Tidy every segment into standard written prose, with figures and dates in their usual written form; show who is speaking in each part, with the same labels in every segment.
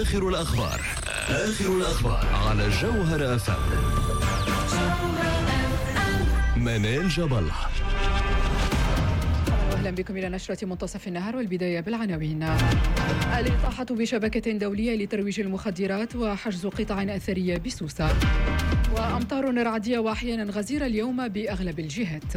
Speaker 1: آخر الأخبار على جوهر FM. منال جبل.
Speaker 2: أهلا بكم إلى نشرة منتصف النهار، والبداية بالعناوين. الإطاحة بشبكة دولية لترويج المخدرات وحجز قطع أثرية بسوسة. وأمطار رعدية وأحيانا غزيرة اليوم بأغلب الجهات.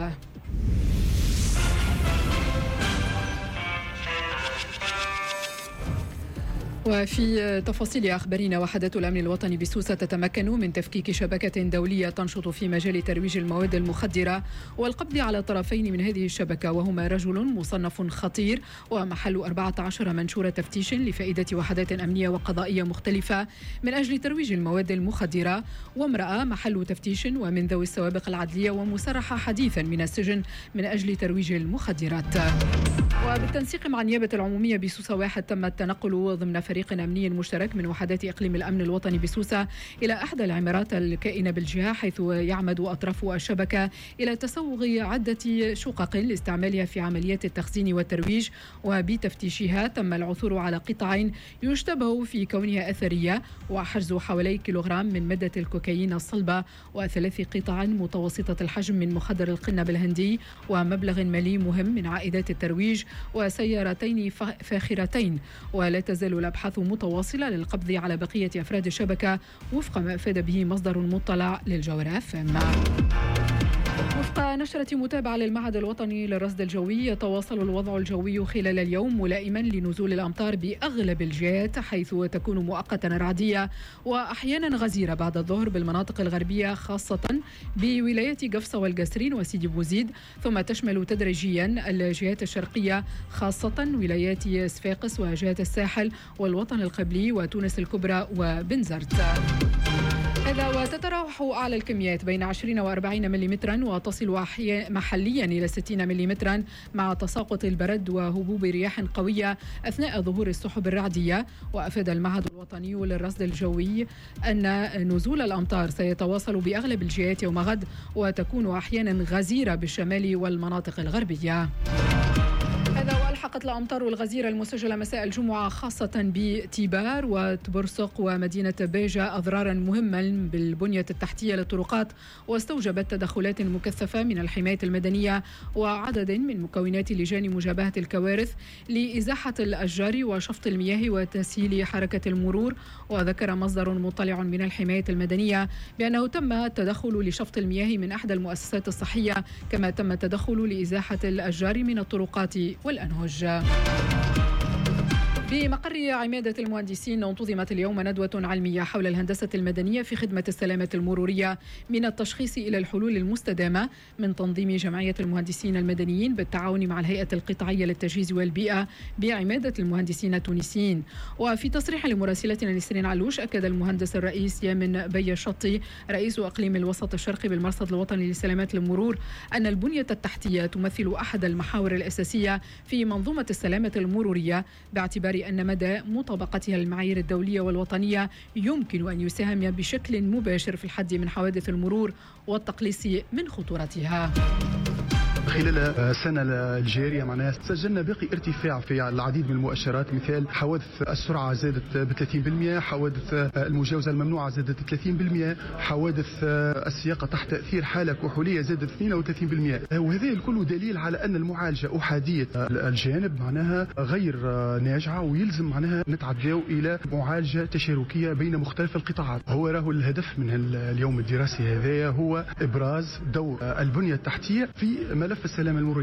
Speaker 2: وفي تفاصيل أخبارنا، وحدة الأمن الوطني بسوسة تتمكن من تفكيك شبكة دولية تنشط في مجال ترويج المواد المخدرة والقبض على طرفين من هذه الشبكة، وهما رجل مصنف خطير ومحل 14 منشور تفتيش لفائدة وحدات أمنية وقضائية مختلفة من أجل ترويج المواد المخدرة، وامرأة محل تفتيش ومن ذوي السوابق العدلية ومسرحة حديثا من السجن من أجل ترويج المخدرات. وبالتنسيق مع النيابة العمومية بسوسة واحد تم التنقل ضمن فريق أمني مشترك من وحدات إقليم الأمن الوطني بسوسة إلى إحدى العمارات الكائنة بالجهة، حيث يعمد أطراف الشبكة إلى تسوغ عدة شقق لاستعمالها في عمليات التخزين والترويج. وبتفتيشها تم العثور على قطع يشتبه في كونها أثرية، وحجز حوالي كيلوغرام من مادة الكوكايين الصلبة، وثلاث قطع متوسطة الحجم من مخدر القنب الهندي، ومبلغ مالي مهم من عائدات الترويج، وسيارتين فاخرتين. ولا تزال الأبحاث متواصلة للقبض على بقية أفراد الشبكة وفق ما أفاد به مصدر مطلع للجوهر FM. وفق نشرة متابعة للمعهد الوطني للرصد الجوي، يتواصل الوضع الجوي خلال اليوم ملائما لنزول الأمطار بأغلب الجهات، حيث تكون مؤقتا رعدية وأحيانا غزيرة بعد الظهر بالمناطق الغربية، خاصة بولايات قفصة والقصرين وسيدي بوزيد، ثم تشمل تدريجيا الجهات الشرقية خاصة ولايات صفاقس وجهات الساحل والوطن القبلي وتونس الكبرى وبنزرت. هذا وتتراوح أعلى الكميات بين 20 و40 ملم، وتصل محليا إلى 60 ملم، مع تساقط البرد وهبوب رياح قوية أثناء ظهور السحب الرعدية. وأفاد المعهد الوطني للرصد الجوي أن نزول الأمطار سيتواصل بأغلب الجهات يوم غد، وتكون أحيانا غزيرة بالشمال والمناطق الغربية. هذا والحقت الأمطار الغزيرة المسجلة مساء الجمعة خاصة بتيبار وتبرسق ومدينة بيجا أضرارا مهمة بالبنية التحتية للطرقات، واستوجبت تدخلات مكثفة من الحماية المدنية وعدد من مكونات لجان مجابهة الكوارث لإزاحة الأشجار وشفط المياه وتسهيل حركة المرور. وذكر مصدر مطلع من الحماية المدنية بأنه تم التدخل لشفط المياه من أحد المؤسسات الصحية، كما تم التدخل لإزاحة الأشجار من الطرقات والأنهج. بمقر عمادة المهندسين انتظمت اليوم ندوة علمية حول الهندسة المدنية في خدمة السلامة المرورية، من التشخيص إلى الحلول المستدامة، من تنظيم جمعية المهندسين المدنيين بالتعاون مع الهيئة القطاعية للتجهيز والبيئة بعمادة المهندسين التونسيين. وفي تصريح لمراسلتنا نسرين علوش، أكد المهندس الرئيس يامن بي الشطي رئيس أقليم الوسط الشرقي بالمرصد الوطني لسلامة المرور أن البنية التحتية تمثل أحد المحاور الأساسية في منظومة السلامة المرورية، باعتبار أن مدى مطابقتها للمعايير الدولية والوطنية يمكن أن يساهم بشكل مباشر في الحد من حوادث المرور والتقليص من خطورتها.
Speaker 3: خلال السنة الجارية معناها سجلنا باقي ارتفاع في العديد من المؤشرات، مثال حوادث السرعة زادت ب 30%، حوادث المجاوزة الممنوعة زادت 30%، حوادث السياقة تحت تأثير حالة كحولية زادت 32%. وهذا الكل دليل على أن المعالجة أحادية الجانب معناها غير ناجعة، ويلزم معناها نتعداو إلى معالجة تشاركية بين مختلف القطاعات. هو راه الهدف من اليوم الدراسي هذا هو إبراز دور البنية التحتية في ملف السلامة المرورية.